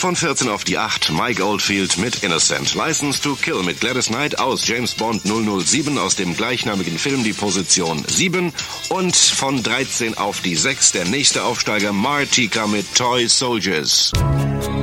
Von 14 auf die 8, Mike Oldfield mit Innocent. License to Kill mit Gladys Knight aus James Bond 007 aus dem gleichnamigen Film, die Position 7. Und von 13 auf die 6, der nächste Aufsteiger, Martika mit Toy Soldiers.